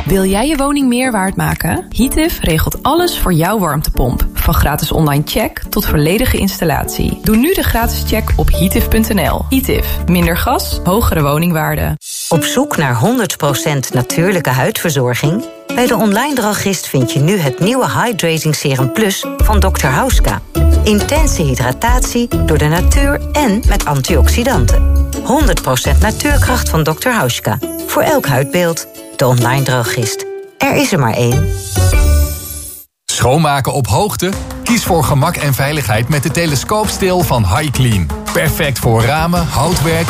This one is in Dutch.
Wil jij je woning meer waard maken? Heative regelt alles voor jouw warmtepomp. Van gratis online check tot volledige installatie. Doe nu de gratis check op heative.nl. Heative. Minder gas, hogere woningwaarde. Op zoek naar 100% natuurlijke huidverzorging? Bij de online drogist vind je nu het nieuwe Hydrating Serum Plus van Dr. Hauska. Intense hydratatie door de natuur en met antioxidanten. 100% natuurkracht van Dr. Hauska. Voor elk huidbeeld. De online drogist. Er is er maar één. Schoonmaken op hoogte? Kies voor gemak en veiligheid met de telescoopstil van HiClean. Perfect voor ramen, houtwerk